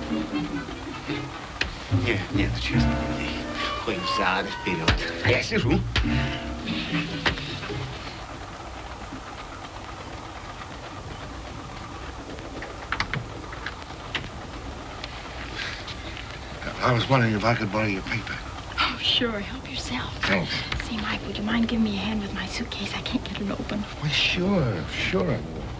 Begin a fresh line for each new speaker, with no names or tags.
Нет, честно. Ходим взад и вперед. А я сижу.
I was wondering if I could borrow your paper.
Oh, sure. Help yourself.
Thanks.
Say, Mike, would you mind giving me a hand with my suitcase? I can't get it open.
Well, sure I will.